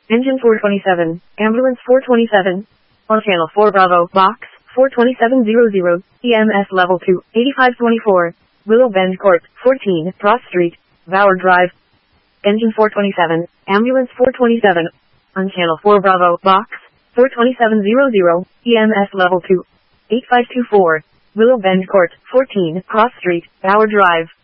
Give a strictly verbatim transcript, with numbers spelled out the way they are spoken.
Engine four twenty-seven, Ambulance four twenty-seven, on Channel four Bravo, Box four twenty-seven hundred, E M S Level two, eighty-five twenty-four, Willow Bend Court, fourteen, Cross Street, Bauer Drive. Engine four twenty-seven, Ambulance four twenty-seven, on Channel four Bravo, Box four twenty-seven hundred, E M S Level two, eighty-five twenty-four, Willow Bend Court, fourteen, Cross Street, Bauer Drive.